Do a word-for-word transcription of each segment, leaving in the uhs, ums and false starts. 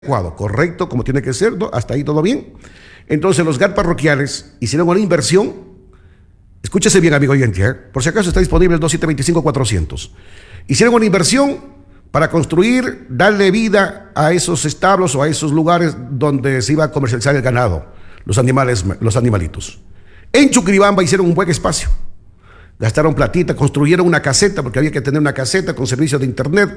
adecuado, correcto, como tiene que ser, ¿no? Hasta ahí todo bien. Entonces los G A T parroquiales hicieron una inversión. Escúchese bien, amigo oyente, ¿eh? Por si acaso está disponible el dos siete dos cinco cuatrocientos. Hicieron una inversión para construir, darle vida a esos establos o a esos lugares donde se iba a comercializar el ganado, los animales, los animalitos. En Chuquiribamba hicieron un buen espacio. Gastaron platita, construyeron una caseta, porque había que tener una caseta con servicio de internet.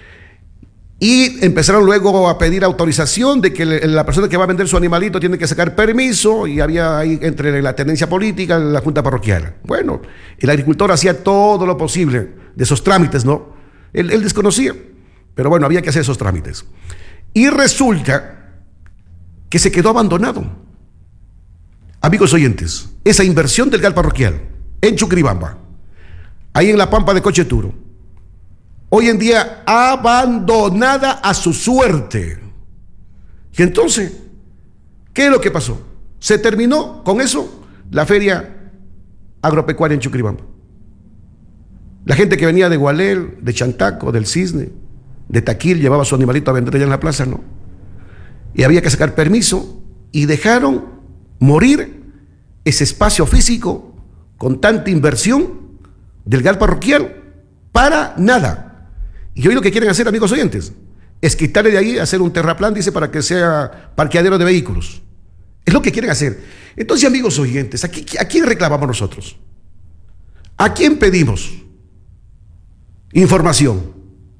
Y empezaron luego a pedir autorización de que la persona que va a vender su animalito tiene que sacar permiso, y había ahí entre la tenencia política y la junta parroquial. Bueno, el agricultor hacía todo lo posible de esos trámites, ¿no? Él, él desconocía, pero bueno, había que hacer esos trámites. Y resulta que se quedó abandonado. Amigos oyentes, esa inversión del G A T parroquial en Chuquiribamba, ahí en la pampa de Cocheturo, hoy en día abandonada a su suerte. Y entonces, ¿qué es lo que pasó? Se terminó con eso la feria agropecuaria en Chuquiribamba. La gente que venía de Gualel, de Chantaco, del Cisne, de Taquil, llevaba su animalito a vender allá en la plaza, ¿no? Y había que sacar permiso, y dejaron morir ese espacio físico con tanta inversión del G A T parroquial para nada. Y hoy lo que quieren hacer, amigos oyentes, es quitarle de ahí, hacer un terraplán, dice, para que sea parqueadero de vehículos. Es lo que quieren hacer. Entonces, amigos oyentes, ¿a, ¿a quién reclamamos nosotros? ¿A quién pedimos información?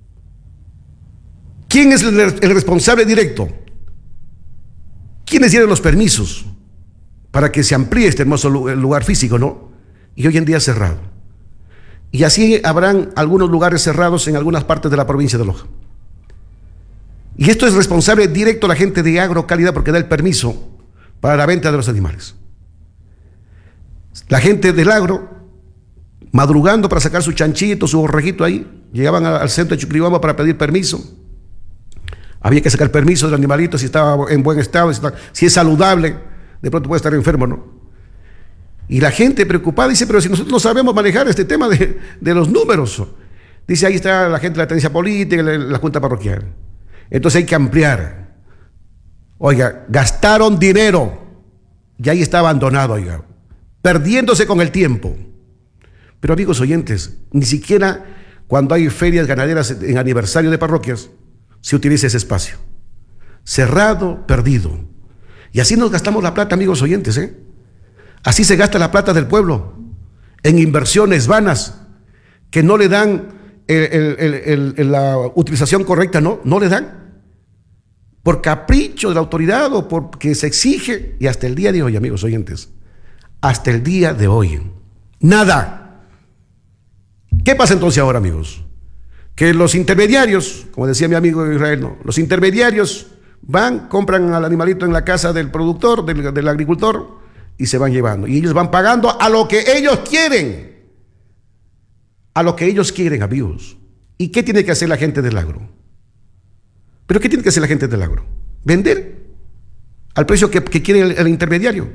¿Quién es el, el responsable directo? ¿Quiénes dieron los permisos para que se amplíe este hermoso lugar físico, no? Y hoy en día cerrado. Y así habrán algunos lugares cerrados en algunas partes de la provincia de Loja. Y esto es responsable directo la gente de Agrocalidad, porque da el permiso para la venta de los animales. La gente del agro, madrugando para sacar su chanchito, su borreguito ahí, llegaban al centro de Chuquiribamba para pedir permiso. Había que sacar permiso del animalito, si estaba en buen estado, si, está, si es saludable, de pronto puede estar enfermo, ¿no? Y la gente preocupada dice, pero si nosotros no sabemos manejar este tema de, de los números. Dice, ahí está la gente de la tenencia política, la, la junta parroquial. Entonces hay que ampliar. Oiga, gastaron dinero y ahí está abandonado, oiga, perdiéndose con el tiempo. Pero amigos oyentes, ni siquiera cuando hay ferias ganaderas en aniversario de parroquias se utiliza ese espacio. Cerrado, perdido. Y así nos gastamos la plata, amigos oyentes, ¿eh? Así se gasta la plata del pueblo, en inversiones vanas, que no le dan el, el, el, el, la utilización correcta, no, no le dan. Por capricho de la autoridad o porque se exige, y hasta el día de hoy, amigos oyentes, hasta el día de hoy, nada. ¿Qué pasa entonces ahora, amigos? Que los intermediarios, como decía mi amigo Israel, no, los intermediarios van, compran al animalito en la casa del productor, del, del agricultor, y se van llevando. Y ellos van pagando a lo que ellos quieren. A lo que ellos quieren, amigos. ¿Y qué tiene que hacer la gente del agro? ¿Pero qué tiene que hacer la gente del agro? Vender al precio que, que quiere el, el intermediario.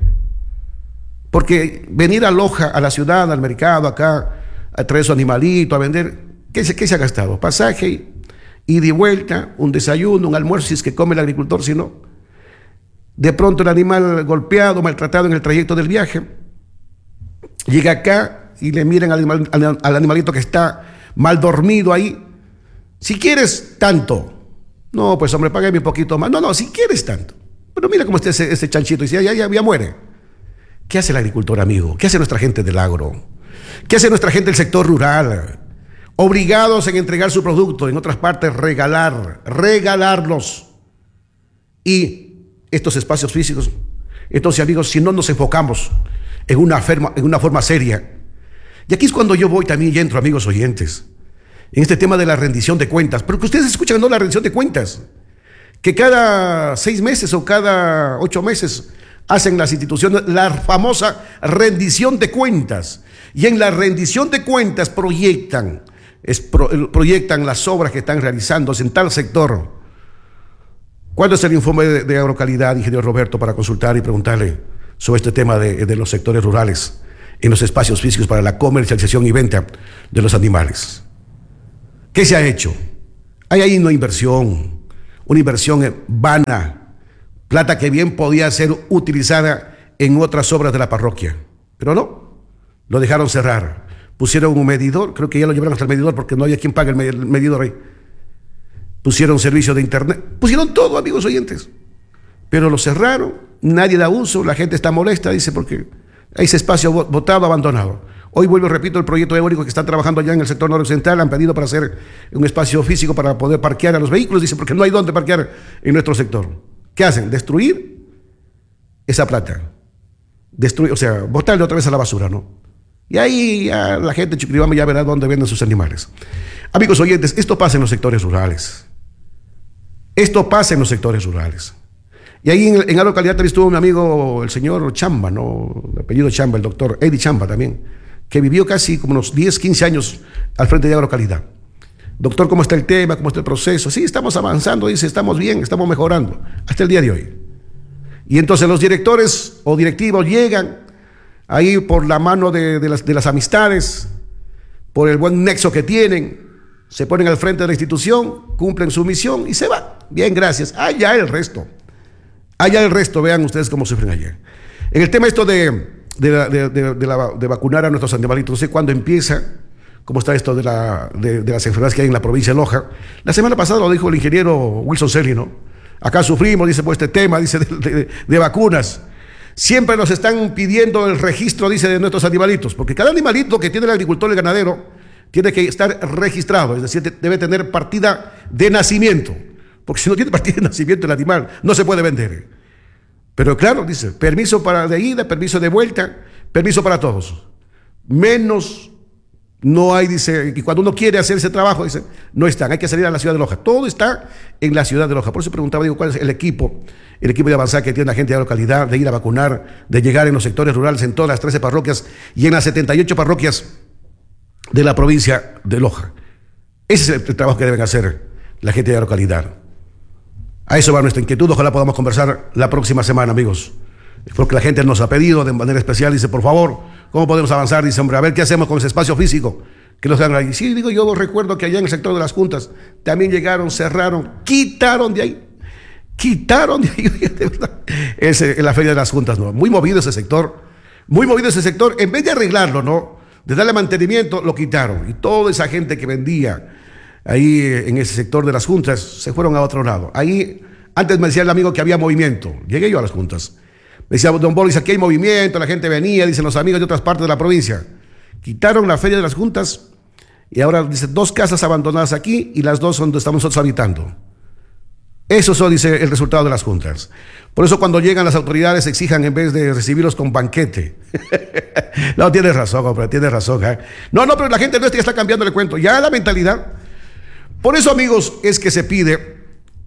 Porque venir a Loja, a la ciudad, al mercado, acá, a traer su animalito, a vender, ¿qué se, qué se ha gastado? Pasaje, ida y vuelta, un desayuno, un almuerzo, si es que come el agricultor, si no. De pronto el animal golpeado, maltratado en el trayecto del viaje, llega acá y le miran al, animal, al, al animalito que está mal dormido ahí. Si quieres tanto, no, pues hombre, págame un poquito más. No, no, si quieres tanto. Pero mira cómo está ese, ese chanchito, y dice, ya, ya, ya muere. ¿Qué hace el agricultor, amigo? ¿Qué hace nuestra gente del agro? ¿Qué hace nuestra gente del sector rural? Obligados en entregar su producto, en otras partes regalar, regalarlos. Y estos espacios físicos. Entonces, amigos, si no nos enfocamos en una, forma, en una forma seria, y aquí es cuando yo voy también y entro, amigos oyentes, en este tema de la rendición de cuentas, pero que ustedes escuchan, no la rendición de cuentas, que cada seis meses o cada ocho meses hacen las instituciones la famosa rendición de cuentas, y en la rendición de cuentas proyectan, es, pro, proyectan las obras que están realizándose en tal sector. ¿Cuándo es el informe de, de Agrocalidad, ingeniero Roberto, para consultar y preguntarle sobre este tema de, de los sectores rurales en los espacios físicos para la comercialización y venta de los animales? ¿Qué se ha hecho? Hay ahí una inversión. una inversión vana, plata que bien podía ser utilizada en otras obras de la parroquia, pero no, lo dejaron cerrar. Pusieron un medidor, creo que ya lo llevaron hasta el medidor porque no había quien pague el medidor ahí. Pusieron servicio de internet, pusieron todo, amigos oyentes, pero lo cerraron, nadie da uso, la gente está molesta, dice, porque hay ese espacio botado, abandonado. Hoy vuelvo, repito, el proyecto eólico que están trabajando allá en el sector noroccidental, han pedido para hacer un espacio físico para poder parquear a los vehículos, dice, porque no hay dónde parquear en nuestro sector. ¿Qué hacen? Destruir esa plata, destruir, o sea, botarle otra vez a la basura, ¿no? Y ahí ya la gente de Chuquibamba ya verá dónde venden sus animales. Amigos oyentes, esto pasa en los sectores rurales. Esto pasa en los sectores rurales. Y ahí en, en la localidad también estuvo mi amigo, el señor Chamba, ¿no? El apellido Chamba, el doctor Eddie Chamba también, que vivió casi como unos diez, quince años al frente de la localidad. Doctor, ¿cómo está el tema? ¿Cómo está el proceso? Sí, estamos avanzando, dice, estamos bien, estamos mejorando, hasta el día de hoy. Y entonces los directores o directivos llegan ahí por la mano de, de, las, de las amistades, por el buen nexo que tienen, se ponen al frente de la institución, cumplen su misión y se van. Bien, gracias. Allá el resto. Allá el resto, vean ustedes cómo sufren allá. En el tema esto de, de, de, de, de, la, de vacunar a nuestros animalitos, no sé cuándo empieza, cómo está esto de, la, de, de las enfermedades que hay en la provincia de Loja. La semana pasada lo dijo el ingeniero Wilson Celi, ¿no? Acá sufrimos, dice, pues este tema, dice, de, de, de vacunas. Siempre nos están pidiendo el registro, dice, de nuestros animalitos, porque cada animalito que tiene el agricultor y el ganadero tiene que estar registrado, es decir, debe tener partida de nacimiento, porque si no tiene partida de nacimiento el animal, no se puede vender. Pero claro, dice, permiso para de ida, permiso de vuelta, permiso para todos. Menos no hay, dice, y cuando uno quiere hacer ese trabajo, dice, no están, hay que salir a la ciudad de Loja. Todo está en la ciudad de Loja. Por eso preguntaba, digo, ¿cuál es el equipo? El equipo de avanzar que tiene la gente de la localidad, de ir a vacunar, de llegar en los sectores rurales, en todas las trece parroquias y en las setenta y ocho parroquias de la provincia de Loja. Ese es el trabajo que deben hacer la gente de la localidad. A eso va nuestra inquietud. Ojalá podamos conversar la próxima semana, amigos. Porque la gente nos ha pedido de manera especial, dice, por favor, ¿cómo podemos avanzar? Dice, hombre, a ver qué hacemos con ese espacio físico que nos dan ahí. Sí, digo, yo recuerdo que allá en el sector de las juntas también llegaron, cerraron, quitaron de ahí, quitaron de ahí, de verdad, ese, en la feria de las juntas, ¿no? Muy movido ese sector, muy movido ese sector, en vez de arreglarlo, ¿no? De darle mantenimiento, lo quitaron. Y toda esa gente que vendía ahí en ese sector de las juntas se fueron a otro lado. Ahí, antes me decía el amigo que había movimiento, llegué yo a las juntas. Me decía, don Boris, aquí hay movimiento, la gente venía, dicen los amigos de otras partes de la provincia. Quitaron la feria de las juntas y ahora, dice, dos casas abandonadas aquí y las dos donde estamos nosotros habitando. Eso son, dice, el resultado de las juntas. Por eso cuando llegan las autoridades exijan en vez de recibirlos con banquete. No, tienes razón, hombre, tienes razón. ¿eh? No, no, pero la gente nuestra ya está cambiando el cuento, ya la mentalidad. Por eso, amigos, es que se pide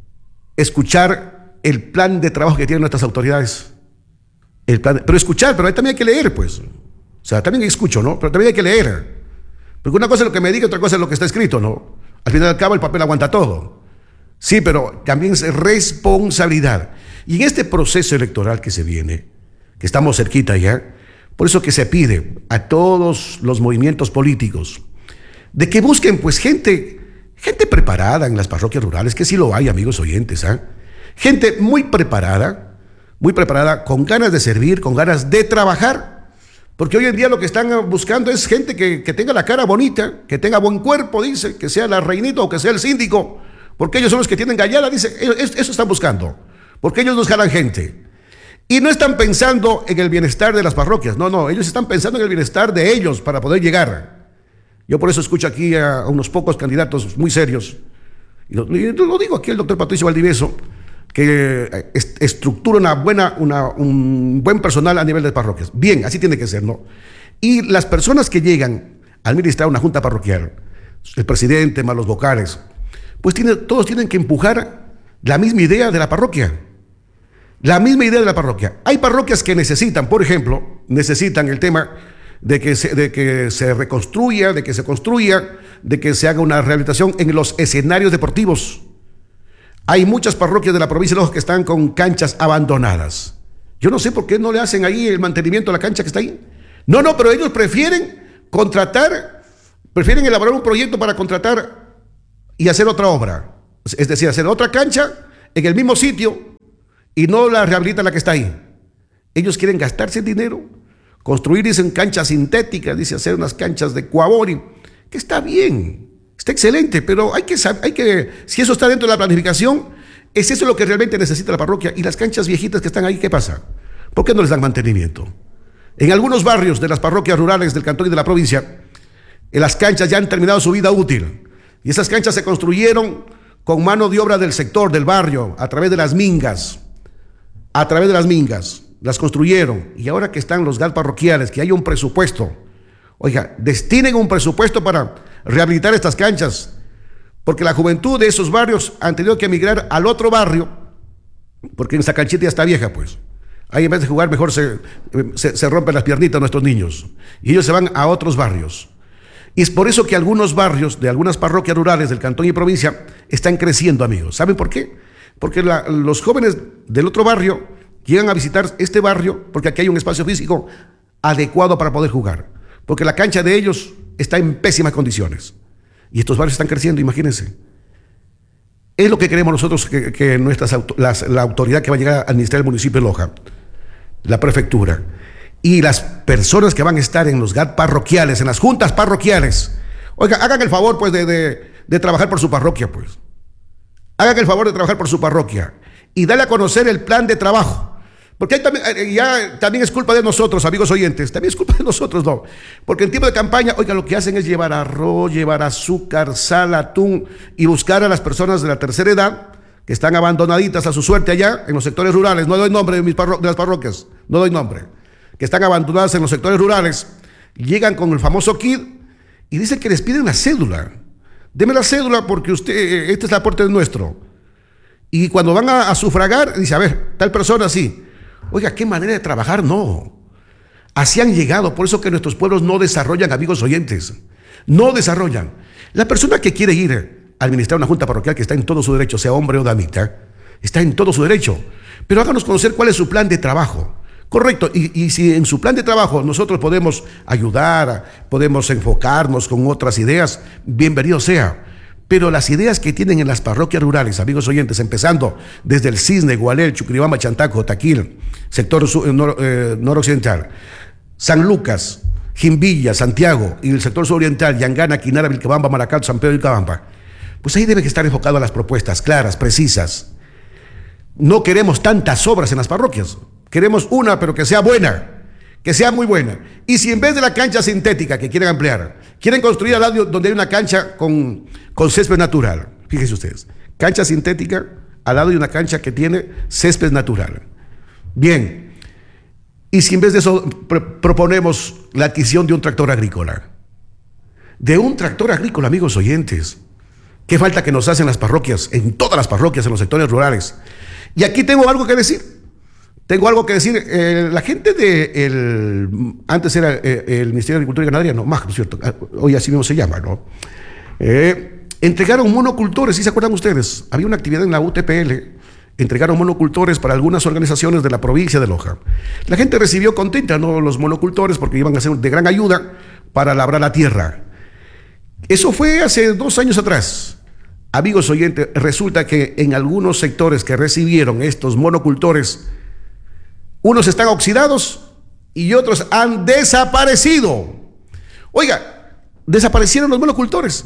escuchar el plan de trabajo que tienen nuestras autoridades. El plan, pero escuchar, pero también hay que leer, pues. O sea, también escucho, ¿no? Pero también hay que leer. Porque una cosa es lo que me diga, otra cosa es lo que está escrito, ¿no? Al final y al cabo, el papel aguanta todo. Sí, pero también es responsabilidad. Y en este proceso electoral que se viene, que estamos cerquita ya, por eso que se pide a todos los movimientos políticos de que busquen, pues, gente, gente preparada en las parroquias rurales, que sí lo hay, amigos oyentes, ¿ah? ¿eh? Gente muy preparada, muy preparada, con ganas de servir, con ganas de trabajar, porque hoy en día lo que están buscando es gente que, que tenga la cara bonita, que tenga buen cuerpo, dice, que sea la reinita o que sea el síndico, porque ellos son los que tienen gallada, dice, eso están buscando, porque ellos nos jalan gente. Y no están pensando en el bienestar de las parroquias, no, no, ellos están pensando en el bienestar de ellos para poder llegar. Yo por eso escucho aquí a, a unos pocos candidatos muy serios, y lo, y lo digo aquí el doctor Patricio Valdivieso, que est estructura una buena, una, un buen personal a nivel de parroquias. Bien, así tiene que ser, ¿no? Y las personas que llegan a administrar una junta parroquial, el presidente más los vocales, pues tiene, todos tienen que empujar la misma idea de la parroquia. La misma idea de la parroquia. Hay parroquias que necesitan, por ejemplo, necesitan el tema de que se, de que se reconstruya, de que se construya, de que se haga una rehabilitación en los escenarios deportivos. Hay muchas parroquias de la provincia de Loja que están con canchas abandonadas. Yo no sé por qué no le hacen ahí el mantenimiento a la cancha que está ahí. No, no, pero ellos prefieren contratar, prefieren elaborar un proyecto para contratar y hacer otra obra. Es decir, hacer otra cancha en el mismo sitio y no la rehabilitan la que está ahí. Ellos quieren gastarse el dinero, construir, dicen, canchas sintéticas, dice, hacer unas canchas de Cuabori, que está bien, está excelente, pero hay que, hay que, si eso está dentro de la planificación, es eso lo que realmente necesita la parroquia. Y las canchas viejitas que están ahí, ¿qué pasa? ¿Por qué no les dan mantenimiento? En algunos barrios de las parroquias rurales del cantón y de la provincia, las canchas ya han terminado su vida útil. Y esas canchas se construyeron con mano de obra del sector, del barrio, a través de las mingas. A través de las mingas. Las construyeron. Y ahora que están los G A T parroquiales, que hay un presupuesto, oiga, destinen un presupuesto para rehabilitar estas canchas. Porque la juventud de esos barrios han tenido que emigrar al otro barrio, porque en esa canchita ya está vieja, pues. Ahí en vez de jugar mejor se, se, se rompen las piernitas nuestros niños. Y ellos se van a otros barrios. Y es por eso que algunos barrios de algunas parroquias rurales del cantón y provincia están creciendo, amigos. ¿Saben por qué? Porque la, los jóvenes del otro barrio llegan a visitar este barrio porque aquí hay un espacio físico adecuado para poder jugar. Porque la cancha de ellos está en pésimas condiciones. Y estos barrios están creciendo, imagínense. Es lo que queremos nosotros, que, que nuestras, las, la autoridad que va a llegar a administrar el municipio de Loja, la prefectura, y las personas que van a estar en los G A T parroquiales, en las juntas parroquiales, oiga, hagan el favor, pues, de, de, de trabajar por su parroquia, pues. Hagan el favor de trabajar por su parroquia y darle a conocer el plan de trabajo. Porque ahí también, ya también es culpa de nosotros, amigos oyentes, también es culpa de nosotros, no. Porque en tiempo de campaña, oiga, lo que hacen es llevar arroz, llevar azúcar, sal, atún y buscar a las personas de la tercera edad que están abandonaditas a su suerte allá en los sectores rurales. No doy nombre de, mis parro- de las parroquias, no doy nombre. Que están abandonadas en los sectores rurales, llegan con el famoso kit y dicen que les piden la cédula. Deme la cédula porque usted, este es el aporte nuestro. Y cuando van a, a sufragar, dice, a ver, tal persona sí. Oiga, qué manera de trabajar, no. Así han llegado, por eso que nuestros pueblos no desarrollan, amigos oyentes. No desarrollan. La persona que quiere ir a administrar una junta parroquial, que está en todo su derecho, sea hombre o damita, está en todo su derecho. Pero háganos conocer cuál es su plan de trabajo. Correcto, y, y si en su plan de trabajo nosotros podemos ayudar, podemos enfocarnos con otras ideas, bienvenido sea. Pero las ideas que tienen en las parroquias rurales, amigos oyentes, empezando desde el Cisne, Gualel, Chuquiribamba, Chantaco, Taquil, sector sur, nor, eh, noroccidental, San Lucas, Jimbilla, Santiago y el sector suroriental, Yangana, Quinara, Vilcabamba, Maracal, San Pedro y Cabamba, pues ahí debe estar enfocado a las propuestas claras, precisas. No queremos tantas obras en las parroquias. Queremos una, pero que sea buena, que sea muy buena. Y si en vez de la cancha sintética que quieren ampliar, quieren construir al lado donde hay una cancha con, con césped natural, fíjense ustedes, cancha sintética al lado de una cancha que tiene césped natural. Bien, y si en vez de eso pr- proponemos la adquisición de un tractor agrícola, de un tractor agrícola, amigos oyentes, qué falta que nos hacen las parroquias, en todas las parroquias, en los sectores rurales. Y aquí tengo algo que decir. Tengo algo que decir, eh, la gente de, el, antes era eh, el Ministerio de Agricultura y Ganadería, no, más, ¿no es cierto? Hoy así mismo se llama, ¿no? Eh, entregaron monocultores, ¿sí se acuerdan ustedes? Había una actividad en la U T P L, entregaron monocultores para algunas organizaciones de la provincia de Loja. La gente recibió contenta, ¿no? Los monocultores, porque iban a ser de gran ayuda para labrar la tierra. Eso fue hace dos años atrás. Amigos oyentes, resulta que en algunos sectores que recibieron estos monocultores, unos están oxidados y otros han desaparecido. Oiga, desaparecieron los monocultores.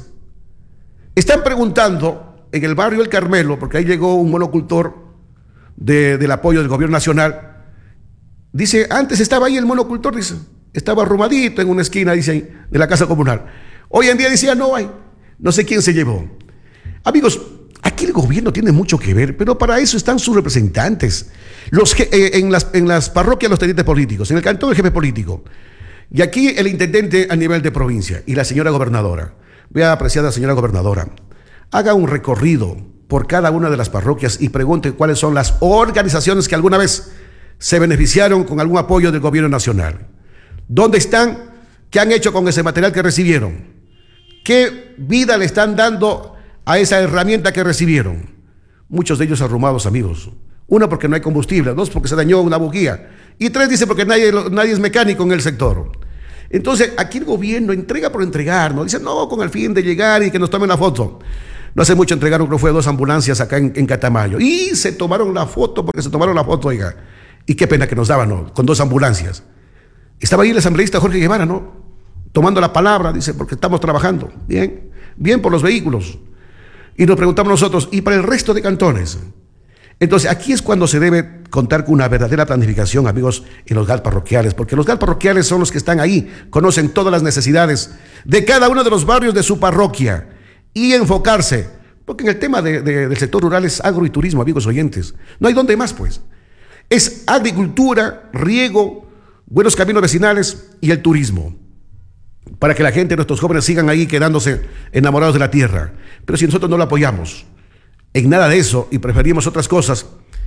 Están preguntando en el barrio El Carmelo, porque ahí llegó un monocultor de, del apoyo del gobierno nacional. Dice, antes estaba ahí el monocultor, dice, estaba arrumadito en una esquina, dice ahí, de la casa comunal. Hoy en día decía, no hay, no sé quién se llevó. Amigos, aquí el gobierno tiene mucho que ver, pero para eso están sus representantes. Los, eh, en, las, en las parroquias los tenientes políticos, en el cantón el jefe político, y aquí el intendente a nivel de provincia y la señora gobernadora. Vea, apreciada señora gobernadora, haga un recorrido por cada una de las parroquias y pregunte cuáles son las organizaciones que alguna vez se beneficiaron con algún apoyo del gobierno nacional. ¿Dónde están? ¿Qué han hecho con ese material que recibieron? ¿Qué vida le están dando a esa herramienta que recibieron? Muchos de ellos arrumados, amigos. Uno, porque no hay combustible. Dos, porque se dañó una bujía. Y tres, dice, porque nadie, nadie es mecánico en el sector. Entonces, aquí el gobierno entrega por entregar, ¿no? Dice, no, con el fin de llegar y que nos tomen la foto. No hace mucho entregaron, creo que fue dos ambulancias acá en, en Catamayo. Y se tomaron la foto, porque se tomaron la foto, oiga. Y qué pena que nos daban, ¿no? Con dos ambulancias. Estaba ahí el asambleísta Jorge Guevara, ¿no? Tomando la palabra, dice, porque estamos trabajando. Bien, bien por los vehículos. Y nos preguntamos nosotros, ¿y para el resto de cantones? Entonces, aquí es cuando se debe contar con una verdadera planificación, amigos, en los G A L parroquiales, porque los G A L parroquiales son los que están ahí, conocen todas las necesidades de cada uno de los barrios de su parroquia y enfocarse, porque en el tema de, de, del sector rural es agro y turismo, amigos oyentes. No hay dónde más, pues. Es agricultura, riego, buenos caminos vecinales y el turismo, para que la gente, nuestros jóvenes, sigan ahí quedándose enamorados de la tierra. Pero si nosotros no lo apoyamos en nada de eso y preferimos otras cosas,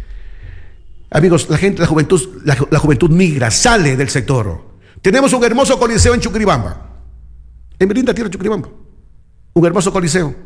amigos, la gente, la juventud, la, la juventud migra, sale del sector. Tenemos un hermoso coliseo en Chuquiribamba, en mi linda tierra Chuquiribamba, un hermoso coliseo.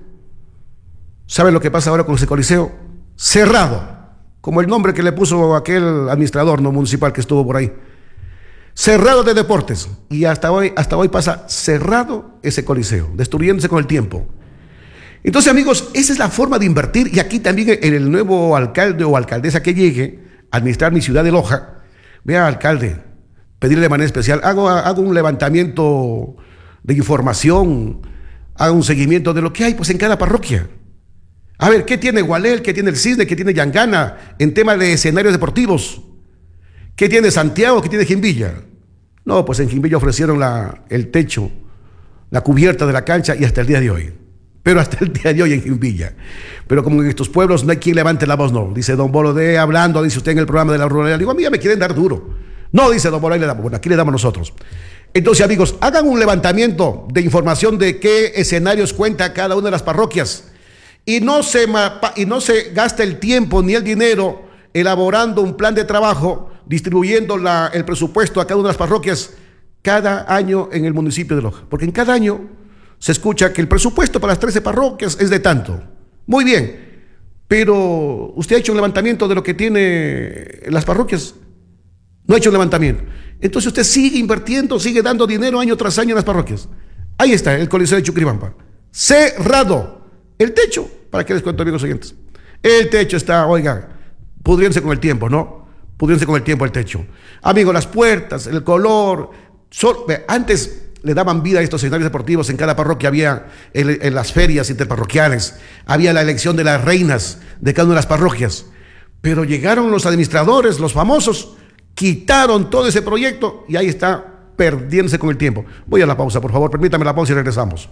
¿Saben lo que pasa ahora con ese coliseo? Cerrado, como el nombre que le puso aquel administrador no municipal que estuvo por ahí. Cerrado de deportes, y hasta hoy, hasta hoy pasa cerrado ese coliseo, destruyéndose con el tiempo. Entonces, amigos, esa es la forma de invertir, y aquí también en el nuevo alcalde o alcaldesa que llegue a administrar mi ciudad de Loja, vea, alcalde, pedirle de manera especial, hago, hago un levantamiento de información, hago un seguimiento de lo que hay pues en cada parroquia. A ver, ¿qué tiene Gualel, qué tiene el Cisne, qué tiene Yangana en tema de escenarios deportivos? ¿Qué tiene Santiago, qué tiene Jimbilla? No, pues en Jimbilla ofrecieron la, el techo, la cubierta de la cancha y hasta el día de hoy. Pero hasta el día de hoy en Jimbilla. Pero como en estos pueblos no hay quien levante la voz, no. Dice don Bolo de hablando, dice usted en el programa de la ruralidad. Digo, a mí ya me quieren dar duro. No, dice don Bolo, ahí le damos. Bueno, aquí le damos nosotros. Entonces, amigos, hagan un levantamiento de información de qué escenarios cuenta cada una de las parroquias. Y no se, y no se gasta el tiempo ni el dinero elaborando un plan de trabajo, distribuyendo la, el presupuesto a cada una de las parroquias cada año en el municipio de Loja. Porque en cada año se escucha que el presupuesto para las trece parroquias es de tanto. Muy bien, pero usted ha hecho un levantamiento de lo que tiene las parroquias. No ha hecho un levantamiento. Entonces usted sigue invirtiendo, sigue dando dinero año tras año en las parroquias. Ahí está el coliseo de Chuquiribamba. Cerrado. El techo, ¿para qué les cuento, amigos oyentes? El techo está, oiga, pudriéndose con el tiempo, ¿no? Pudriéndose con el tiempo el techo. Amigos, las puertas, el color. Son, antes le daban vida a estos escenarios deportivos. En cada parroquia había en, en las ferias interparroquiales, había la elección de las reinas de cada una de las parroquias. Pero llegaron los administradores, los famosos, quitaron todo ese proyecto y ahí está perdiéndose con el tiempo. Voy a la pausa, por favor, permítame la pausa y regresamos.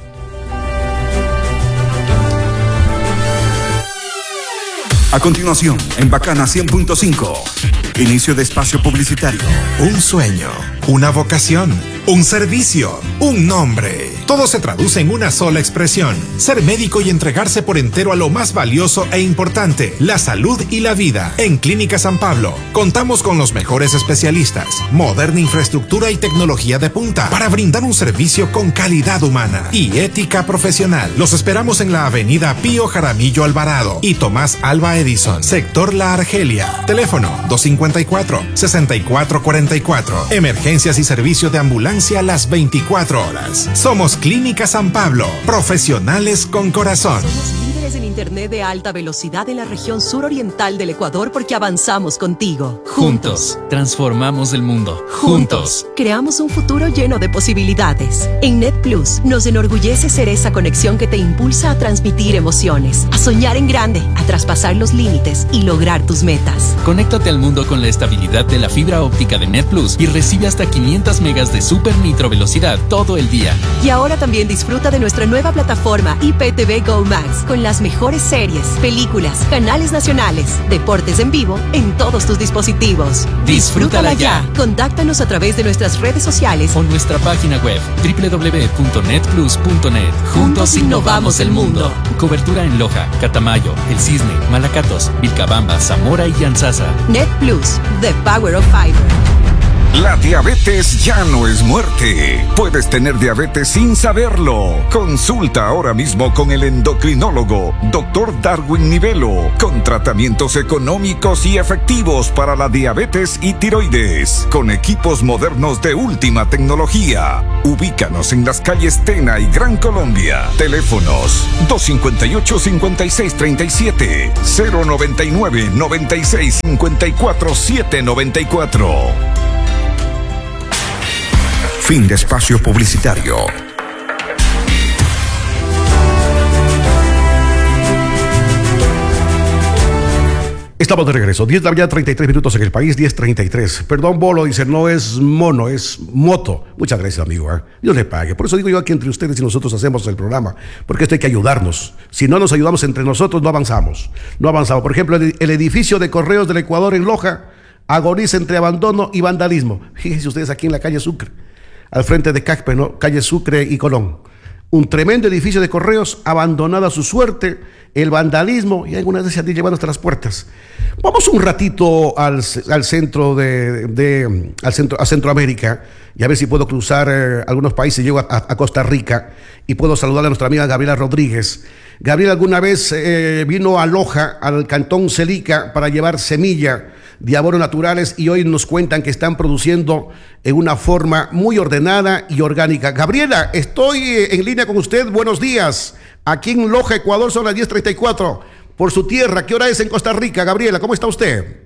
A continuación, en Bacana cien punto cinco, inicio de espacio publicitario. Un sueño, una vocación, un servicio, un nombre. Todo se traduce en una sola expresión: ser médico y entregarse por entero a lo más valioso e importante, la salud y la vida. En Clínica San Pablo, contamos con los mejores especialistas, moderna infraestructura y tecnología de punta para brindar un servicio con calidad humana y ética profesional. Los esperamos en la avenida Pío Jaramillo Alvarado y Tomás Alba Edison, sector La Argelia. Teléfono dos cinco cuatro, seis cuatro cuatro cuatro. Emergencias y servicio de ambulancia las veinticuatro horas. Somos Clínica San Pablo, profesionales con corazón. Somos líderes en Internet de alta velocidad en la región suroriental del Ecuador porque avanzamos contigo. Juntos, transformamos el mundo. Juntos, creamos un futuro lleno de posibilidades. En NetPlus nos enorgullece ser esa conexión que te impulsa a transmitir emociones, a soñar en grande, a traspasar los límites y lograr tus metas. Conéctate al mundo con la estabilidad de la fibra óptica de NetPlus y recibe hasta quinientas megas de super nitro velocidad todo el día. Y ahora también disfruta de nuestra nueva plataforma I P T V Go Max con las mejores series, películas, canales nacionales, deportes en vivo en todos tus dispositivos. Disfrútala ya. Contáctanos a través de nuestras redes sociales o nuestra página web doble u doble u doble u punto netplus punto net. Juntos innovamos el mundo. Cobertura en Loja, Catamayo, El Cisne, Malacatos, Vilcabamba, Zamora y Yanzasa. NetPlus, the power of fiber. La diabetes ya no es muerte. Puedes tener diabetes sin saberlo. Consulta ahora mismo con el endocrinólogo, doctor Darwin Nivelo, con tratamientos económicos y efectivos para la diabetes y tiroides, con equipos modernos de última tecnología. Ubícanos en las calles Tena y Gran Colombia. Teléfonos dos cinco ocho, cinco seis tres siete, cero noventa y nueve, noventa y seis, cincuenta y cuatro, siete noventa y cuatro. Fin de espacio publicitario. Estamos de regreso. diez de la mañana, treinta y tres minutos en el país, diez treinta y tres. Perdón, Bolo, dice, no es mono, es moto. Muchas gracias, amigo. ¿eh? Dios le pague. Por eso digo yo aquí entre ustedes y nosotros hacemos el programa, porque esto hay que ayudarnos. Si no nos ayudamos entre nosotros, no avanzamos. No avanzamos. Por ejemplo, el, el edificio de Correos del Ecuador en Loja agoniza entre abandono y vandalismo. Fíjense ustedes aquí en la calle Sucre, al frente de C A C P E, ¿no? Calle Sucre y Colón. Un tremendo edificio de Correos abandonado a su suerte, el vandalismo, y algunas veces se llevan hasta las puertas. Vamos un ratito al, al centro de, de al centro, a Centroamérica, y a ver si puedo cruzar eh, algunos países. Llego a, a Costa Rica y puedo saludar a nuestra amiga Gabriela Rodríguez. Gabriela alguna vez eh, vino a Loja, al cantón Celica, para llevar semilla de abonos naturales, y hoy nos cuentan que están produciendo en una forma muy ordenada y orgánica. Gabriela, estoy en línea con usted. Buenos días. Aquí en Loja, Ecuador, son las diez treinta y cuatro. Por su tierra, ¿qué hora es en Costa Rica? Gabriela, ¿cómo está usted?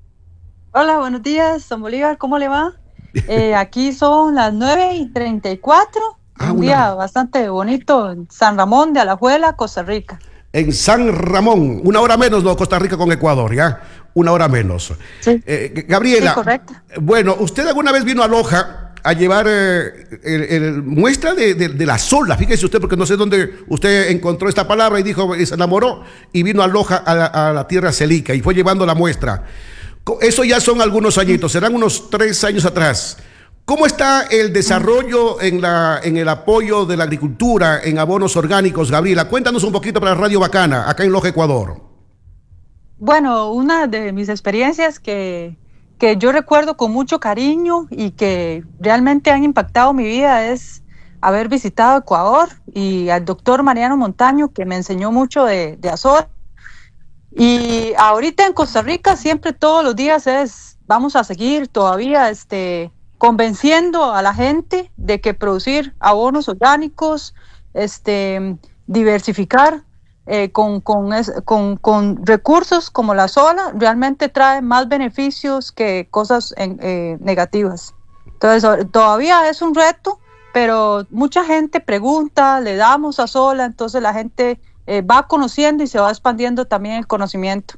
Hola, buenos días, don Bolívar, ¿cómo le va? Eh, aquí son las nueve y treinta y cuatro. Ah, un una... día bastante bonito en San Ramón de Alajuela, Costa Rica. En San Ramón, una hora menos, no, Costa Rica con Ecuador, ¿ya? Una hora menos. Sí. Eh, Gabriela, sí, correcto. Bueno, ¿usted alguna vez vino a Loja a llevar eh, el, el, muestra de, de, de la sola? Fíjese usted, porque no sé dónde usted encontró esta palabra y dijo, y se enamoró, y vino a Loja, a la, a la tierra Celica, y fue llevando la muestra. Eso ya son algunos añitos, serán unos tres años atrás. ¿Cómo está el desarrollo en, la, en el apoyo de la agricultura, en abonos orgánicos, Gabriela? Cuéntanos un poquito para Radio Bacana, acá en Loja, Ecuador. Bueno, una de mis experiencias que, que yo recuerdo con mucho cariño y que realmente han impactado mi vida es haber visitado Ecuador y al doctor Mariano Montaño, que me enseñó mucho de, de Azor. Y ahorita en Costa Rica siempre todos los días es, vamos a seguir todavía este, convenciendo a la gente de que producir abonos orgánicos, este, diversificar, Eh, con, con, es, con, con recursos como la sola realmente trae más beneficios que cosas en, eh, negativas. Entonces todavía es un reto, pero mucha gente pregunta, le damos a sola, entonces la gente eh, va conociendo y se va expandiendo también el conocimiento.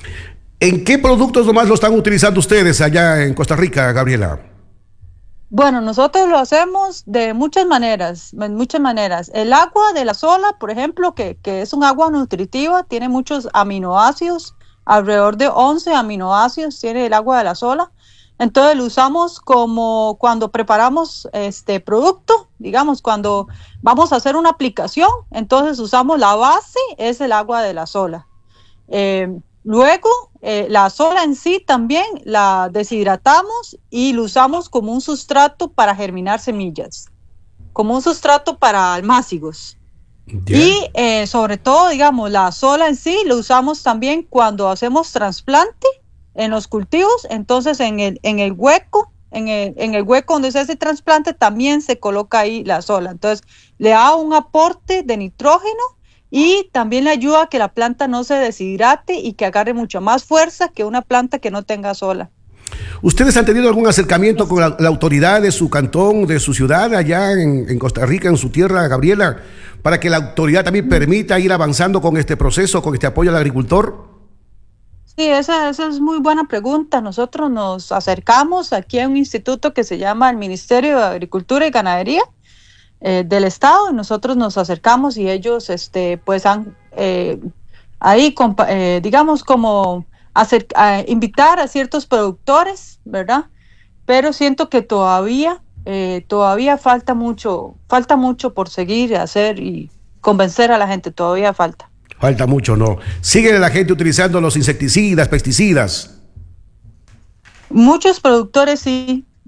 ¿En qué productos nomás lo están utilizando ustedes allá en Costa Rica, Gabriela? Bueno, nosotros lo hacemos de muchas maneras, de muchas maneras. El agua de la sola, por ejemplo, que, que es un agua nutritiva, tiene muchos aminoácidos, alrededor de once aminoácidos tiene el agua de la sola. Entonces lo usamos como cuando preparamos este producto, digamos, cuando vamos a hacer una aplicación, entonces usamos la base, es el agua de la sola. Eh, Luego, eh, la sola en sí también la deshidratamos y lo usamos como un sustrato para germinar semillas, como un sustrato para almácigos. Yeah. Y eh, sobre todo, digamos, la sola en sí lo usamos también cuando hacemos trasplante en los cultivos. Entonces, en el, en el hueco, en el, en el hueco donde se hace trasplante también se coloca ahí la sola. Entonces, le da un aporte de nitrógeno y también le ayuda a que la planta no se deshidrate y que agarre mucha más fuerza que una planta que no tenga sola. ¿Ustedes han tenido algún acercamiento con la, la autoridad de su cantón, de su ciudad, allá en, en Costa Rica, en su tierra, Gabriela, para que la autoridad también permita ir avanzando con este proceso, con este apoyo al agricultor? Sí, esa, esa es muy buena pregunta. Nosotros nos acercamos aquí a un instituto que se llama el Ministerio de Agricultura y Ganadería, Eh, del Estado, y nosotros nos acercamos y ellos este pues han eh, ahí compa- eh, digamos como hacer, eh, invitar a ciertos productores, ¿verdad? Pero siento que todavía eh, todavía falta mucho falta mucho por seguir, hacer y convencer a la gente, todavía falta. Falta mucho, ¿no? ¿Sigue la gente utilizando los insecticidas, pesticidas? Muchos productores sí,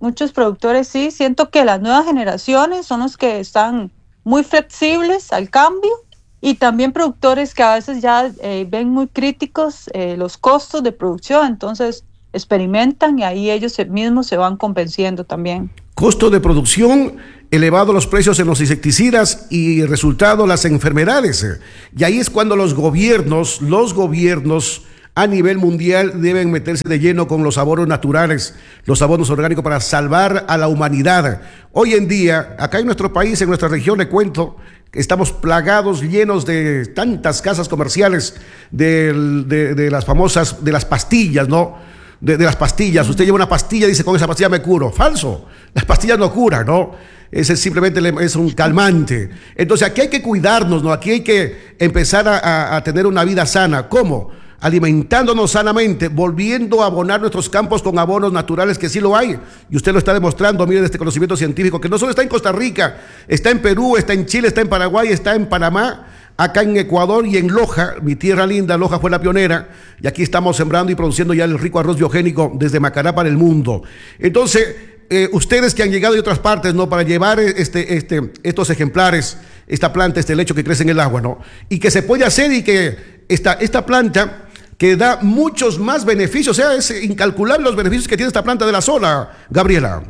muchos productores sí. Siento que las nuevas generaciones son los que están muy flexibles al cambio, y también productores que a veces ya eh, ven muy críticos eh, los costos de producción, entonces experimentan y ahí ellos mismos se van convenciendo también. Costo de producción, elevado los precios en los insecticidas y resultado las enfermedades. Y ahí es cuando los gobiernos, los gobiernos a nivel mundial deben meterse de lleno con los abonos naturales, los abonos orgánicos para salvar a la humanidad. Hoy en día, acá en nuestro país, en nuestra región, le cuento, estamos plagados, llenos de tantas casas comerciales, de, de, de las famosas, de las pastillas, ¿no? De, de las pastillas. Usted lleva una pastilla y dice, con esa pastilla me curo. Falso. Las pastillas no curan, ¿no? Ese simplemente es un calmante. Entonces aquí hay que cuidarnos, ¿no? Aquí hay que empezar a, a, a tener una vida sana. ¿Cómo? Alimentándonos sanamente, volviendo a abonar nuestros campos con abonos naturales, que sí lo hay. Y usted lo está demostrando, mire, de este conocimiento científico, que no solo está en Costa Rica, está en Perú, está en Chile, está en Paraguay, está en Panamá, acá en Ecuador y en Loja, mi tierra linda. Loja fue la pionera, y aquí estamos sembrando y produciendo ya el rico arroz biogénico desde Macará para el mundo. Entonces, eh, ustedes que han llegado de otras partes, ¿no?, para llevar este, este, estos ejemplares, esta planta, este lecho que crece en el agua, ¿no?, y que se puede hacer, y que esta, esta planta que da muchos más beneficios, o sea, es incalculable los beneficios que tiene esta planta de la sola, Gabriela.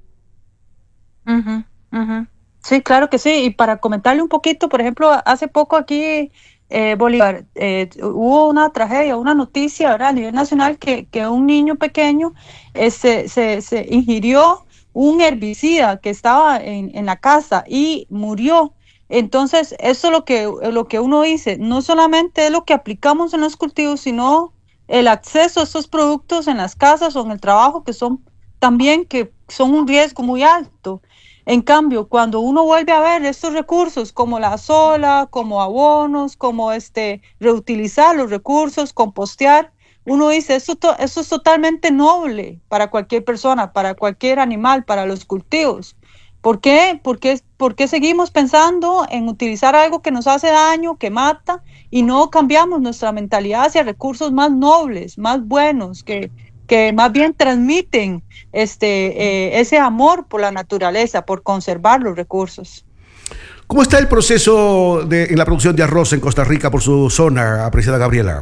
Uh-huh, uh-huh. Sí, claro que sí. Y para comentarle un poquito, por ejemplo, hace poco aquí, eh, Bolívar, eh, hubo una tragedia, una noticia, ¿verdad?, a nivel nacional, que, que un niño pequeño eh, se, se, se ingirió un herbicida que estaba en, en la casa y murió. Entonces, eso es lo que, lo que uno dice, no solamente es lo que aplicamos en los cultivos, sino el acceso a estos productos en las casas o en el trabajo, que son también que son un riesgo muy alto. En cambio, cuando uno vuelve a ver estos recursos como la sola, como abonos, como este reutilizar los recursos, compostear, uno dice, esto, to- esto es totalmente noble para cualquier persona, para cualquier animal, para los cultivos. ¿Por qué? Porque, porque seguimos pensando en utilizar algo que nos hace daño, que mata, y no cambiamos nuestra mentalidad hacia recursos más nobles, más buenos, que, que más bien transmiten este, eh, ese amor por la naturaleza, por conservar los recursos. ¿Cómo está el proceso de, en la producción de arroz en Costa Rica por su zona, apreciada Gabriela?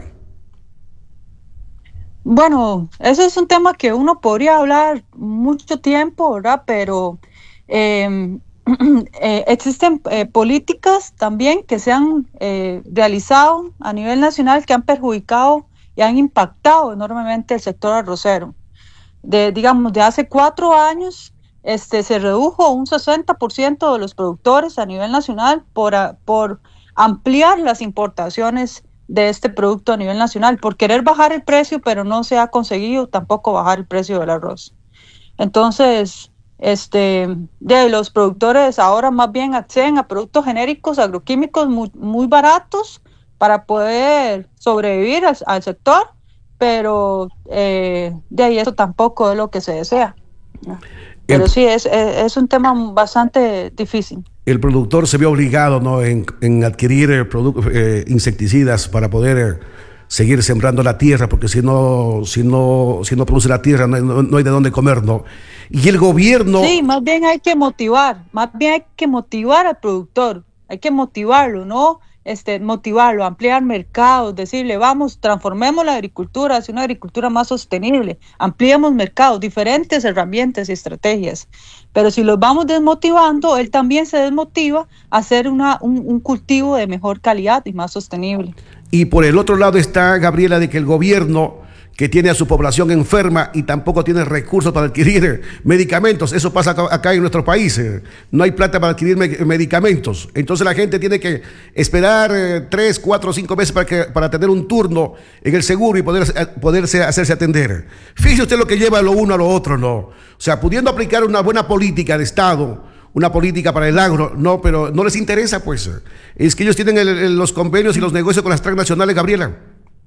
Bueno, eso es un tema que uno podría hablar mucho tiempo, ¿verdad? Pero Eh, eh, existen eh, políticas también que se han eh, realizado a nivel nacional que han perjudicado y han impactado enormemente el sector arrocero. De, digamos, de hace cuatro años este, se redujo un sesenta por ciento de los productores a nivel nacional por, a, por ampliar las importaciones de este producto a nivel nacional, por querer bajar el precio, pero no se ha conseguido tampoco bajar el precio del arroz. Entonces, Este, de los productores ahora más bien acceden a productos genéricos agroquímicos muy, muy baratos para poder sobrevivir al, al sector, pero eh, de ahí eso tampoco es lo que se desea, ¿no? Pero el, sí, es, es, es un tema bastante difícil. El productor se ve obligado, ¿no?, en, en adquirir eh, produ- eh, insecticidas para poder eh, seguir sembrando la tierra, porque si no, si no, si no produce la tierra, no, no, no hay de dónde comer, ¿no? Y el gobierno... Sí, más bien hay que motivar, más bien hay que motivar al productor, hay que motivarlo, ¿no? Este, motivarlo, ampliar mercados, decirle, vamos, transformemos la agricultura hacia una agricultura más sostenible, ampliemos mercados, diferentes herramientas y estrategias. Pero si los vamos desmotivando, él también se desmotiva a hacer una, un, un cultivo de mejor calidad y más sostenible. Y por el otro lado está, Gabriela, de que el gobierno, que tiene a su población enferma y tampoco tiene recursos para adquirir medicamentos, eso pasa acá, acá en nuestro país, eh, no hay plata para adquirir me- medicamentos, entonces la gente tiene que esperar eh, tres, cuatro, cinco meses para, que, para tener un turno en el seguro y poder, poderse hacerse atender. Fíjese usted lo que lleva lo uno a lo otro, ¿no? O sea, pudiendo aplicar una buena política de Estado, una política para el agro, no, pero no les interesa, pues. Es que ellos tienen el, el, los convenios y los negocios con las transnacionales, Gabriela.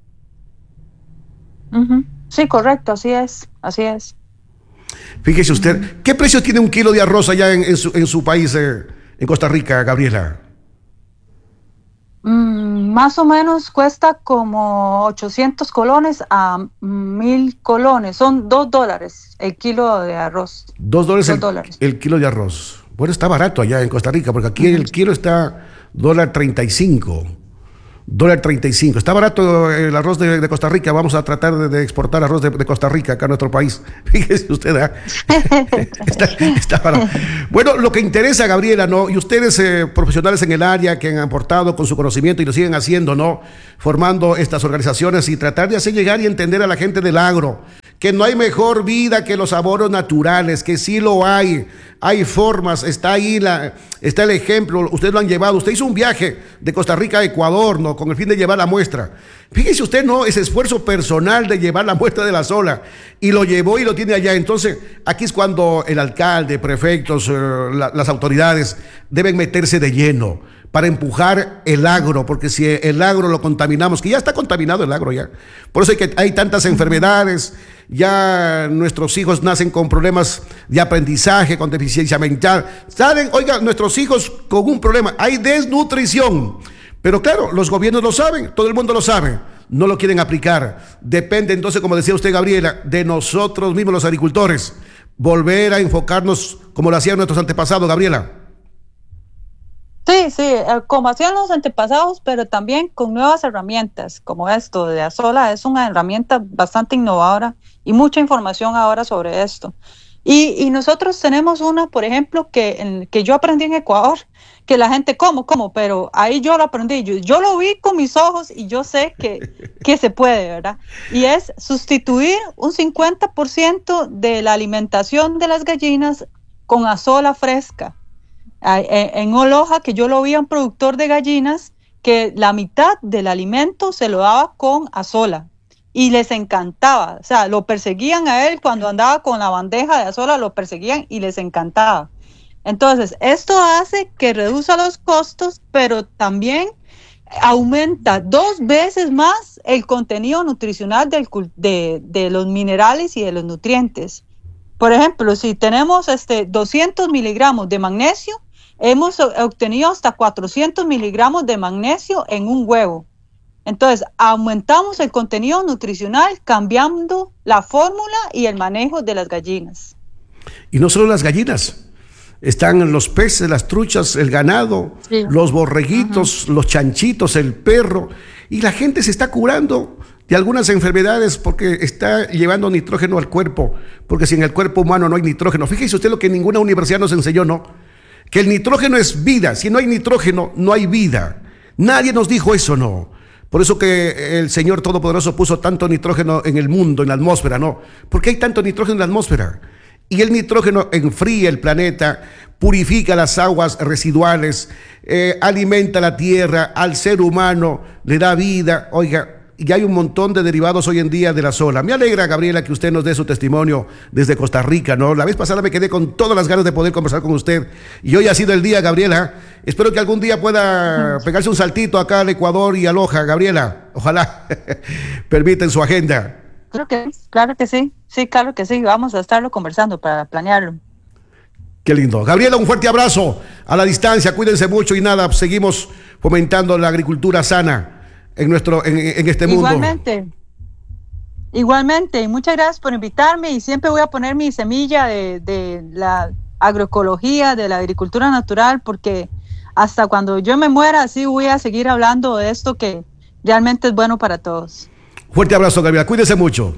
Uh-huh. Sí, correcto, así es, así es. Fíjese usted, uh-huh. ¿Qué precio tiene un kilo de arroz allá en, en, su, en su país, eh, en Costa Rica, Gabriela? Mm, más o menos cuesta como ochocientos colones a mil colones. Son dos dólares el kilo de arroz. Dos dólares, dos el, dólares el kilo de arroz. Bueno, está barato allá en Costa Rica, porque aquí uh-huh. el kilo está dólar treinta y cinco. Dólar treinta y cinco. Está barato el arroz de, de Costa Rica. Vamos a tratar de, de exportar arroz de, de Costa Rica acá a nuestro país. Fíjese usted, ¿eh? está, está barato. Bueno, lo que interesa, Gabriela, ¿no? Y ustedes, eh, profesionales en el área que han aportado con su conocimiento y lo siguen haciendo, ¿no? Formando estas organizaciones y tratar de hacer llegar y entender a la gente del agro que no hay mejor vida que los abonos naturales, que sí lo hay, hay formas, está ahí, la, está el ejemplo, ustedes lo han llevado, usted hizo un viaje de Costa Rica a Ecuador, ¿no? Con el fin de llevar la muestra. Fíjese usted, ¿no? Ese esfuerzo personal de llevar la muestra de la sola, y lo llevó y lo tiene allá. Entonces, aquí es cuando el alcalde, prefectos, eh, la, las autoridades deben meterse de lleno para empujar el agro, porque si el agro lo contaminamos, que ya está contaminado el agro ya, por eso hay, que, hay tantas enfermedades, ya nuestros hijos nacen con problemas de aprendizaje, con deficiencia mental, salen, oiga, nuestros hijos con un problema, hay desnutrición, pero claro, los gobiernos lo saben, todo el mundo lo sabe, no lo quieren aplicar, depende entonces, como decía usted, Gabriela, de nosotros mismos los agricultores, volver a enfocarnos como lo hacían nuestros antepasados, Gabriela. Sí, sí, como hacían los antepasados, pero también con nuevas herramientas, como esto de Azola, es una herramienta bastante innovadora y mucha información ahora sobre esto. Y, y nosotros tenemos una, por ejemplo, que, en, que yo aprendí en Ecuador, que la gente, ¿cómo? ¿Cómo? Pero ahí yo lo aprendí, yo, yo lo vi con mis ojos y yo sé que, que se puede, ¿verdad? Y es sustituir un cincuenta por ciento de la alimentación de las gallinas con Azola fresca. En Oloja, que yo lo vi a un productor de gallinas que la mitad del alimento se lo daba con Azola y les encantaba, o sea, lo perseguían a él cuando andaba con la bandeja de Azola, lo perseguían y les encantaba. Entonces, esto hace que reduzca los costos, pero también aumenta dos veces más el contenido nutricional del, de, de los minerales y de los nutrientes. Por ejemplo, si tenemos este doscientos miligramos de magnesio, hemos obtenido hasta cuatrocientos miligramos de magnesio en un huevo. Entonces, aumentamos el contenido nutricional cambiando la fórmula y el manejo de las gallinas. Y no solo las gallinas, están los peces, las truchas, el ganado, sí. Los borreguitos, uh-huh. Los chanchitos, el perro, y la gente se está curando de algunas enfermedades porque está llevando nitrógeno al cuerpo, porque si en el cuerpo humano no hay nitrógeno, fíjese usted lo que ninguna universidad nos enseñó, ¿no? Que el nitrógeno es vida, si no hay nitrógeno, no hay vida. Nadie nos dijo eso, ¿no? Por eso que el Señor Todopoderoso puso tanto nitrógeno en el mundo, en la atmósfera, ¿no? ¿Por qué hay tanto nitrógeno en la atmósfera? Y el nitrógeno enfría el planeta, purifica las aguas residuales, eh, alimenta la tierra, al ser humano le da vida, oiga, y hay un montón de derivados hoy en día de la sola. Me alegra, Gabriela, que usted nos dé su testimonio desde Costa Rica, ¿no? La vez pasada me quedé con todas las ganas de poder conversar con usted y hoy ha sido el día, Gabriela. Espero que algún día pueda pegarse un saltito acá al Ecuador y a Loja, Gabriela. Ojalá permiten su agenda. Claro que, claro que sí, sí, claro que sí. Vamos a estarlo conversando para planearlo. Qué lindo. Gabriela, un fuerte abrazo a la distancia. Cuídense mucho y nada, seguimos fomentando la agricultura sana en nuestro en, en este mundo. Igualmente, igualmente, y muchas gracias por invitarme y siempre voy a poner mi semilla de, de la agroecología, de la agricultura natural, porque hasta cuando yo me muera, sí voy a seguir hablando de esto que realmente es bueno para todos. Fuerte abrazo, Gabriela, cuídense mucho.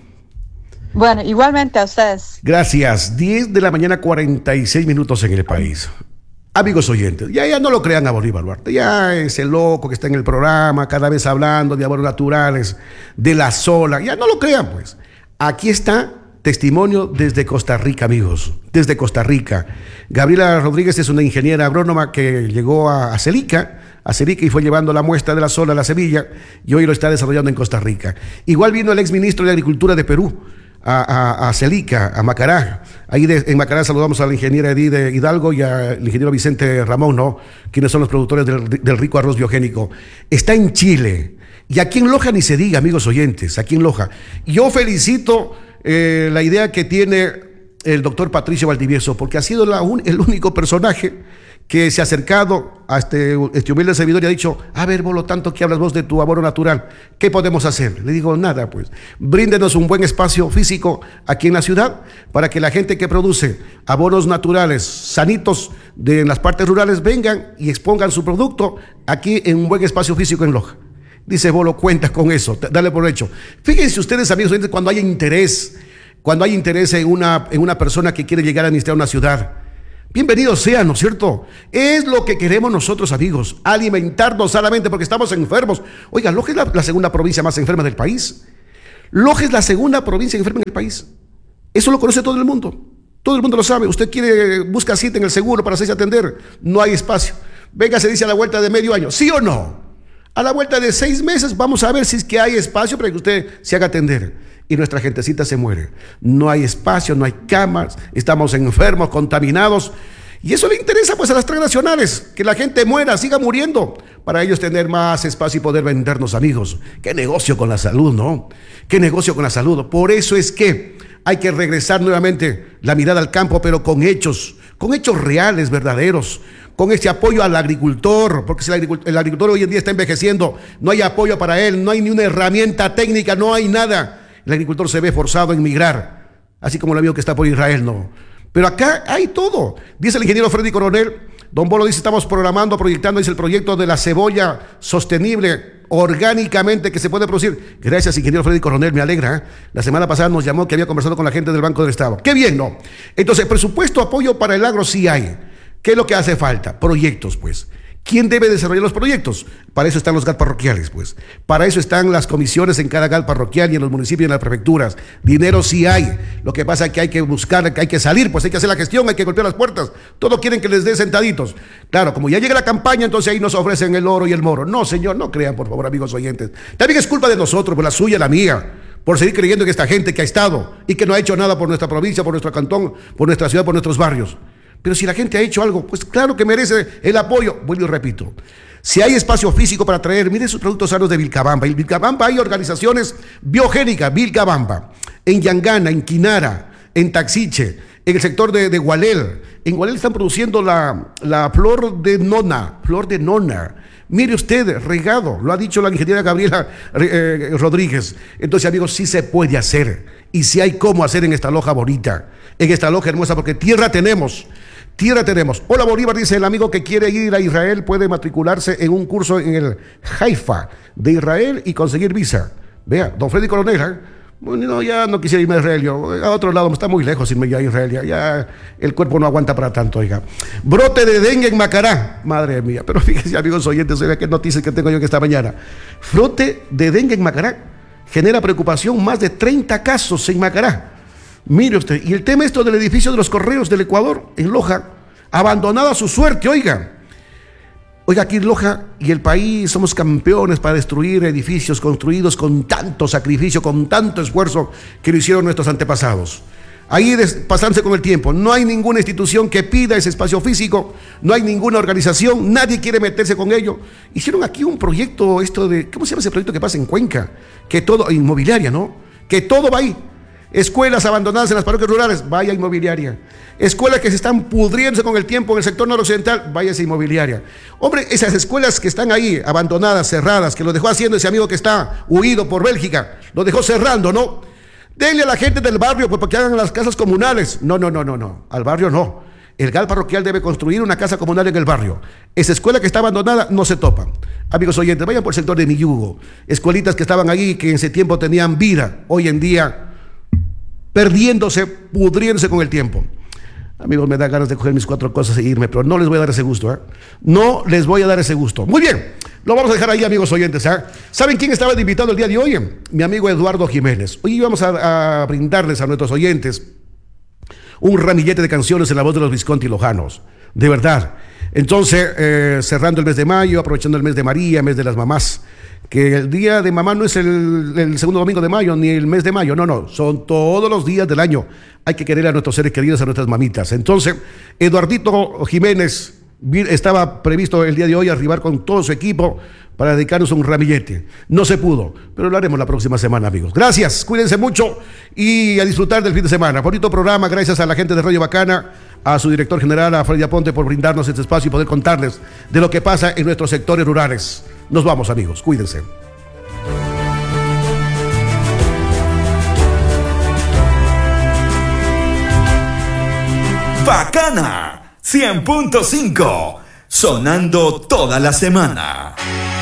Bueno, igualmente a ustedes. Gracias. diez de la mañana, cuarenta y seis minutos en el país. Amigos oyentes, ya, ya no lo crean a Bolívar Duarte, ya ese loco que está en el programa, cada vez hablando de abonos naturales, de la sola, ya no lo crean pues. Aquí está testimonio desde Costa Rica, amigos, desde Costa Rica. Gabriela Rodríguez es una ingeniera agrónoma que llegó a, a Celica, a Celica y fue llevando la muestra de la sola a la semilla y hoy lo está desarrollando en Costa Rica. Igual vino el exministro de Agricultura de Perú, a, a, a Celica, a Macará. Ahí de, en Macará saludamos a la ingeniera Edith Hidalgo y al ingeniero Vicente Ramón, ¿no? Quienes son los productores del, del rico arroz biogénico. Está en Chile. Y aquí en Loja ni se diga, amigos oyentes, aquí en Loja. Yo felicito eh, la idea que tiene el doctor Patricio Valdivieso, porque ha sido la un, el único personaje que se ha acercado a este, este humilde servidor y ha dicho, a ver, Bolo, tanto que hablas vos de tu abono natural, ¿qué podemos hacer? Le digo, nada, pues, bríndenos un buen espacio físico aquí en la ciudad para que la gente que produce abonos naturales, sanitos, de en las partes rurales, vengan y expongan su producto aquí en un buen espacio físico en Loja. Dice Bolo, cuenta con eso, dale por hecho. Fíjense ustedes, amigos, cuando hay interés, cuando hay interés en una, en una persona que quiere llegar a administrar una ciudad, bienvenidos sean, ¿no es cierto? Es lo que queremos nosotros, amigos, alimentarnos sanamente porque estamos enfermos. Oiga, Loja es la, la segunda provincia más enferma del país. Loja es la segunda provincia enferma en el país. Eso lo conoce todo el mundo. Todo el mundo lo sabe. Usted quiere, busca cita en el seguro para hacerse atender. No hay espacio. Venga, se dice a la vuelta de medio año. ¿Sí o no? A la vuelta de seis meses vamos a ver si es que hay espacio para que usted se haga atender. Y nuestra gentecita se muere. No hay espacio, no hay camas, estamos enfermos, contaminados. Y eso le interesa pues a las transnacionales, que la gente muera, siga muriendo, para ellos tener más espacio y poder vendernos, amigos. Qué negocio con la salud, ¿no? Qué negocio con la salud. Por eso es que hay que regresar nuevamente la mirada al campo, pero con hechos, con hechos reales, verdaderos, con ese apoyo al agricultor, porque si el agricultor, el agricultor hoy en día está envejeciendo, no hay apoyo para él, no hay ni una herramienta técnica, no hay nada. El agricultor se ve forzado en migrar, así como el amigo que está por Israel, no. Pero acá hay todo. Dice el ingeniero Freddy Coronel, don Bolo dice, estamos programando, proyectando, dice el proyecto de la cebolla sostenible, orgánicamente, que se puede producir. Gracias, ingeniero Freddy Coronel, me alegra. ¿eh? La semana pasada nos llamó que había conversado con la gente del Banco del Estado. ¡Qué bien, no! Entonces, presupuesto, apoyo para el agro sí hay. ¿Qué es lo que hace falta? Proyectos, pues. ¿Quién debe desarrollar los proyectos? Para eso están los G A L parroquiales, pues. Para eso están las comisiones en cada G A L parroquial y en los municipios y en las prefecturas. Dinero sí hay. Lo que pasa es que hay que buscar, que hay que salir, pues hay que hacer la gestión, hay que golpear las puertas. Todos quieren que les dé sentaditos. Claro, como ya llega la campaña, entonces ahí nos ofrecen el oro y el moro. No, señor, no crean, por favor, amigos oyentes. También es culpa de nosotros, por la suya, la mía, por seguir creyendo en esta gente que ha estado y que no ha hecho nada por nuestra provincia, por nuestro cantón, por nuestra ciudad, por nuestros barrios. Pero si la gente ha hecho algo, pues claro que merece el apoyo. Vuelvo y repito, si hay espacio físico para traer, miren sus productos sanos de Vilcabamba. En Vilcabamba hay organizaciones biogénicas, Vilcabamba, en Yangana, en Quinara, en Taxiche, en el sector de, de Gualel. En Gualel están produciendo la, la flor de nona, flor de nona. Mire usted, regado, lo ha dicho la ingeniera Gabriela eh, Rodríguez. Entonces, amigos, sí se puede hacer. Y sí hay cómo hacer en esta Loja bonita, en esta Loja hermosa, porque tierra tenemos. Tierra tenemos. Hola Bolívar, dice el amigo que quiere ir a Israel, puede matricularse en un curso en el Haifa de Israel y conseguir visa. Vea, don Freddy Coronel, ¿eh? Bueno, no, ya no quisiera irme a Israel, yo, a otro lado, está muy lejos irme ya a Israel, ya, ya el cuerpo no aguanta para tanto, oiga. Brote de dengue en Macará, madre mía, pero fíjense, amigos oyentes, oiga, qué noticias que tengo yo que esta mañana. Brote de dengue en Macará genera preocupación, más de treinta casos en Macará. Mire usted, y el tema esto del edificio de los correos del Ecuador, en Loja, abandonado a su suerte, oiga. Oiga, aquí en Loja y el país somos campeones para destruir edificios construidos con tanto sacrificio, con tanto esfuerzo que lo hicieron nuestros antepasados. Ahí des, pasándose con el tiempo, no hay ninguna institución que pida ese espacio físico, no hay ninguna organización, nadie quiere meterse con ello. Hicieron aquí un proyecto, esto de, ¿cómo se llama ese proyecto que pasa en Cuenca? Que todo, inmobiliaria, ¿no? Que todo va ahí. Escuelas abandonadas en las parroquias rurales, vaya inmobiliaria. Escuelas que se están pudriéndose con el tiempo en el sector noroccidental, vaya esa inmobiliaria. Hombre, esas escuelas que están ahí, abandonadas, cerradas, que lo dejó haciendo ese amigo que está huido por Bélgica, lo dejó cerrando, ¿no? Denle a la gente del barrio pues, para que hagan las casas comunales. No, no, no, no, no, al barrio no. El G A L parroquial debe construir una casa comunal en el barrio. Esa escuela que está abandonada no se topa. Amigos oyentes, vayan por el sector de Millugo. Escuelitas que estaban ahí, que en ese tiempo tenían vida, hoy en día perdiéndose, pudriéndose con el tiempo. Amigos, me da ganas de coger mis cuatro cosas e irme, pero no les voy a dar ese gusto, ¿eh? No les voy a dar ese gusto. Muy bien, lo vamos a dejar ahí, amigos oyentes, ¿eh? ¿Saben quién estaba de invitado el día de hoy? Mi amigo Eduardo Jiménez. Hoy vamos a, a brindarles a nuestros oyentes un ramillete de canciones en la voz de los Visconti Lojanos. De verdad. Entonces, eh, cerrando el mes de mayo, aprovechando el mes de María, mes de las mamás, que el día de mamá no es el, el segundo domingo de mayo, ni el mes de mayo, no, no, son todos los días del año. Hay que querer a nuestros seres queridos, a nuestras mamitas. Entonces, Eduardito Jiménez, estaba previsto el día de hoy arribar con todo su equipo para dedicarnos a un ramillete. No se pudo, pero lo haremos la próxima semana, amigos. Gracias, cuídense mucho y a disfrutar del fin de semana. Bonito programa, gracias a la gente de Radio Bacana, a su director general, a Freddy Aponte, por brindarnos este espacio y poder contarles de lo que pasa en nuestros sectores rurales. Nos vamos, amigos, cuídense. Bacana cien punto cinco, sonando toda la semana.